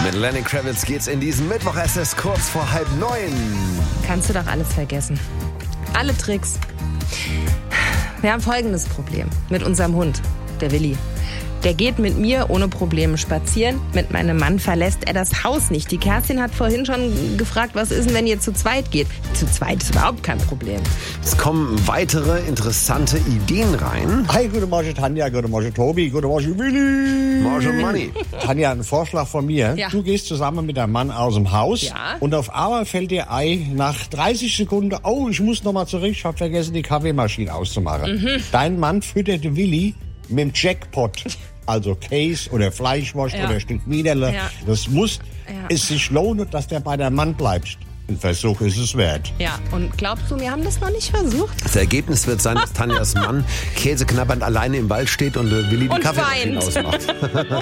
Mit Lenny Kravitz geht's in diesen Mittwoch. Es ist kurz vor 8:30. Kannst du doch alles vergessen. Alle Tricks. Wir haben folgendes Problem mit unserem Hund, der Willi. Der geht mit mir ohne Probleme spazieren. Mit meinem Mann verlässt er das Haus nicht. Die Kerstin hat vorhin schon gefragt, was ist denn, wenn ihr zu zweit geht? Zu zweit ist überhaupt kein Problem. Es kommen weitere interessante Ideen rein. Hi, guten Morgen Tanja, guten Morgen Tobi, guten Morgen Willi. Morgen Money. Tanja, ein Vorschlag von mir. Ja. Du gehst zusammen mit deinem Mann aus dem Haus Ja. und auf einmal fällt dir ein, nach 30 Sekunden, oh, ich muss noch mal zurück, ich habe vergessen, die Kaffeemaschine auszumachen. Dein Mann füttert Willi mit dem Jackpot. Also Käse oder Fleischwurst oder ein Stück Widerle. Ja. Das muss Ja. es sich lohnen, dass der bei deinem Mann bleibt. Ein Versuch ist es wert. Ja, und glaubst du, wir haben das noch nicht versucht? Das Ergebnis wird sein, dass Tanjas Mann käseknabbernd alleine im Wald steht und Willi die Und Kaffeemaschine weint. ausmacht.